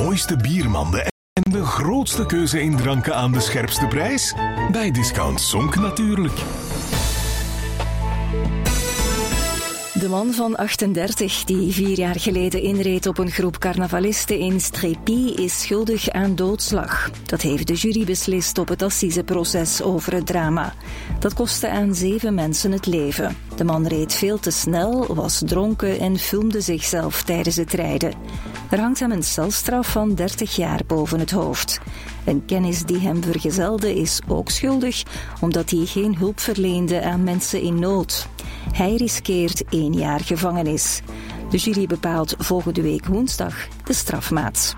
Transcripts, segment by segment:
mooiste biermanden en de grootste keuze in dranken aan de scherpste prijs? Bij Discount Sonk natuurlijk. De man van 38 die 4 jaar geleden inreed op een groep carnavalisten in Strépy is schuldig aan doodslag. Dat heeft de jury beslist op het assiseproces over het drama. Dat kostte aan 7 mensen het leven. De man reed veel te snel, was dronken en filmde zichzelf tijdens het rijden. Er hangt hem een celstraf van 30 jaar boven het hoofd. Een kennis die hem vergezelde is ook schuldig, omdat hij geen hulp verleende aan mensen in nood. Hij riskeert 1 jaar gevangenis. De jury bepaalt volgende week woensdag de strafmaat.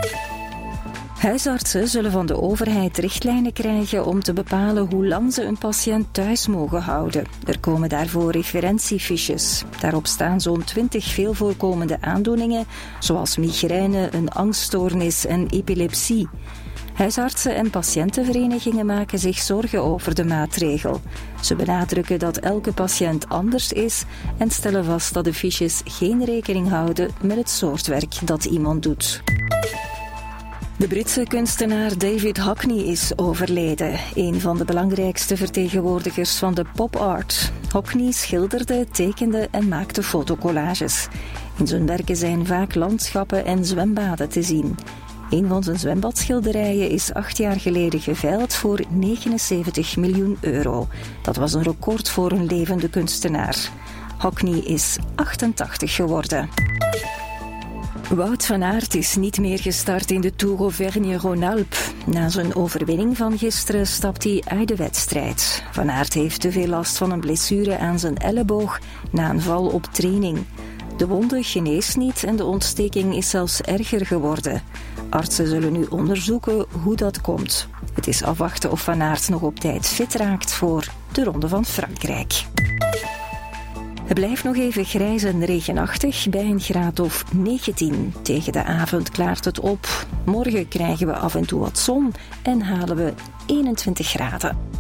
Huisartsen zullen van de overheid richtlijnen krijgen om te bepalen hoe lang ze een patiënt thuis mogen houden. Er komen daarvoor referentiefiches. Daarop staan zo'n 20 veel voorkomende aandoeningen, zoals migraine, een angststoornis en epilepsie. Huisartsen en patiëntenverenigingen maken zich zorgen over de maatregel. Ze benadrukken dat elke patiënt anders is en stellen vast dat de fiches geen rekening houden met het soort werk dat iemand doet. De Britse kunstenaar David Hockney is overleden, een van de belangrijkste vertegenwoordigers van de pop-art. Hockney schilderde, tekende en maakte fotocollages. In zijn werken zijn vaak landschappen en zwembaden te zien. Een van zijn zwembadschilderijen is 8 jaar geleden geveild voor €79 miljoen. Dat was een record voor een levende kunstenaar. Hockney is 88 geworden. Wout van Aert is niet meer gestart in de Tour Auvergne-Rhône-Alpes. Na zijn overwinning van gisteren stapt hij uit de wedstrijd. Van Aert heeft te veel last van een blessure aan zijn elleboog na een val op training. De wonde geneest niet en de ontsteking is zelfs erger geworden. Artsen zullen nu onderzoeken hoe dat komt. Het is afwachten of Van Aert nog op tijd fit raakt voor de Ronde van Frankrijk. Het blijft nog even grijs en regenachtig bij een graad of 19. Tegen de avond klaart het op. Morgen krijgen we af en toe wat zon en halen we 21 graden.